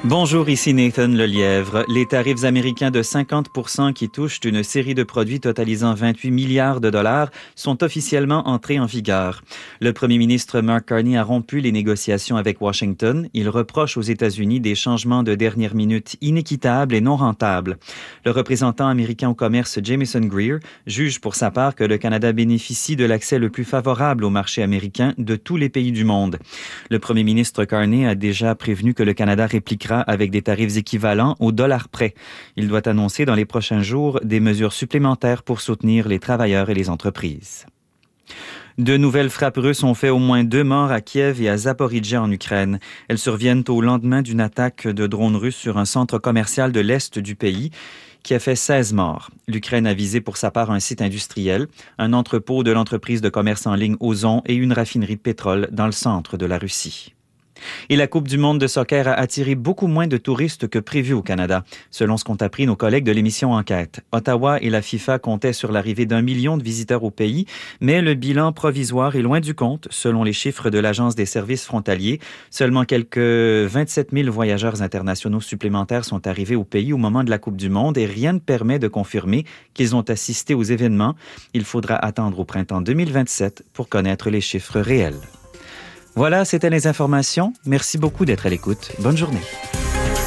Bonjour, ici Nathan Lelièvre. Les tarifs américains de 50% qui touchent une série de produits totalisant 28 milliards de dollars sont officiellement entrés en vigueur. Le premier ministre Mark Carney a rompu les négociations avec Washington. Il reproche aux États-Unis des changements de dernière minute inéquitables et non rentables. Le représentant américain au commerce Jamieson Greer juge pour sa part que le Canada bénéficie de l'accès le plus favorable au marché américain de tous les pays du monde. Le premier ministre Carney a déjà prévenu que le Canada répliquera avec des tarifs équivalents au dollar près. Il doit annoncer dans les prochains jours des mesures supplémentaires pour soutenir les travailleurs et les entreprises. De nouvelles frappes russes ont fait au moins 2 morts à Kiev et à Zaporijjia en Ukraine. Elles surviennent au lendemain d'une attaque de drones russes sur un centre commercial de l'est du pays qui a fait 16 morts. L'Ukraine a visé pour sa part un site industriel, un entrepôt de l'entreprise de commerce en ligne Ozon et une raffinerie de pétrole dans le centre de la Russie. Et la Coupe du monde de soccer a attiré beaucoup moins de touristes que prévu au Canada, selon ce qu'ont appris nos collègues de l'émission Enquête. Ottawa et la FIFA comptaient sur l'arrivée d'1 million de visiteurs au pays, mais le bilan provisoire est loin du compte, selon les chiffres de l'Agence des services frontaliers. Seulement quelques 27 000 voyageurs internationaux supplémentaires sont arrivés au pays au moment de la Coupe du monde et rien ne permet de confirmer qu'ils ont assisté aux événements. Il faudra attendre au printemps 2027 pour connaître les chiffres réels. Voilà, c'était les informations. Merci beaucoup d'être à l'écoute. Bonne journée.